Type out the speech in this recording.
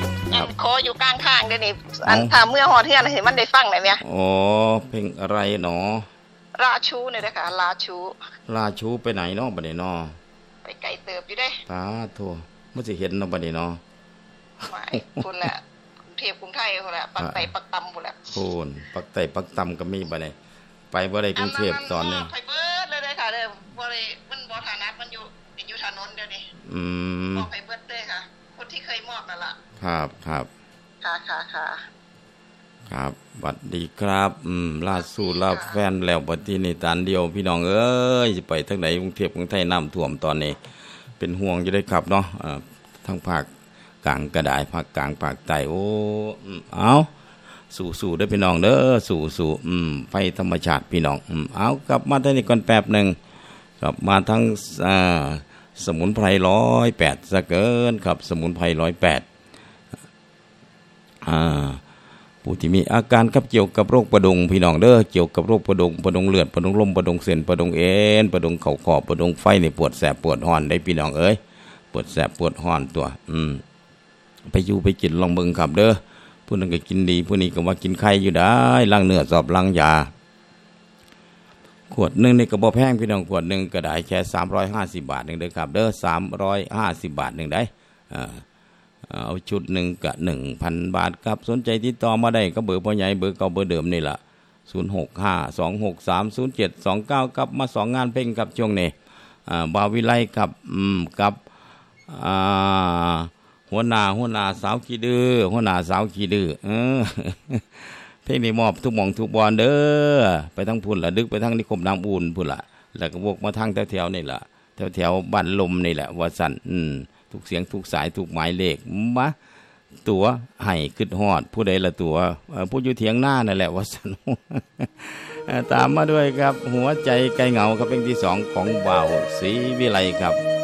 ขออยู่กลางทางเดี๋ยวนี้อันถ้าเมื่อฮอดเทือนเห็นมันได้ฟังได้เนี่ยอ๋อเพลงอะไรหนอราชูเนี่ยนะคะราชูไปไหนเนาะบัดนี้เนาะไปไกลเติบอยู่เด้ตาโธ่มันสิเห็นเนาะบัดนี้เนาะไม่พุ่นแหละกรุงเทพกรุงไทยพุ่นแหละปักไตปักตำพุ่นแหละพูนปักไตปักตำก็มีบัดนี้ไปบ่ได้กรุงเทพตอนนี้ไปเบิดเลยค่ะเด้อบ่ได้มันบ่ฐานะมันอยู่ถนนเดี๋ยวนี้บอกไปเบิดเลยค่ะคนที่เคยมอบนั่นล่ะครับค่ะครับสวัสดีครับล่าสู่ลาแฟนแล้วบัดนี้นี่ตานเดียวพี่น้องเอ้ยสิไปทางไหนกรุงเทพกรุงไทยน้ำท่วมตอนนี้เป็นห่วงอยู่ได้ครับเนาะทางภาคกลางก็ได้ภาคกลางภาคใต้โอ้เอาสู่ได้พี่น้องเด้อสู่ไฟธรรมชาติพี่น้องเอากลับมาทางนี้ก่อนแป๊บนึงกลับมาทั้งสมุนไพร108ซะเกินครับสมุนไพร108ผู้ที่มีอาการกับเกี่ยวกับโรคประดงพี่น้องเด้อเกี่ยวกับโรคประดงเลือดประดงลมประดงเส้นประดงเอ็นประดงเข่าคอประดงไฟนี่ปวดแสบปวดห้อนได้พี่น้องเอ้ยปวดแสบปวดห้อนตัวไปอยู่ไปกินลองเบิ่งครับเด้อผู้นั้นก็กินดีผู้นี้ก็ว่ากินไข่อยู่ได้ล้างเนื้อสอบล้างยาขวดนึงนี่ก็บ่แพงพี่น้องขวดนึงก็ได้แค่350 บาทนึงเด้อครับเด้อ350 บาทนึงได้เอาชุดหนึ่งก็ 1,000 บาทครับสนใจติดต่อมาได้ก็เบอร์พ่อใหญ่เบอร์เก่าเบอร์เดิมนี่ล่ะ0652630729ครับมา2งานเพลงครับช่วงนี้บาวิไลกับหัวหน้าสาวขี้ดื้อหัวหน้าสาวขี้ดื้อเพลงนี้มอบทุกหม่องทุกบอนเด้อไปทั้งพุ่นละดึกไปทั้งนิคมน้ำอุ่นพุ่นละแล้วก็วกมาทางแถวๆนี่ล่ะแถวบ้านลมนี่แหละว่าสั่นทุกเสียงทุกสายทุกหมายเลขมาตัวให้ขึ้นฮอดผู้ใดละตัวผู้อยู่เถียงหน้านั่นแหละว่าสั่นตามมาด้วยครับหัวใจไกลเหงาครับเพลงที่2ของบ่าวศรีวิไลครับ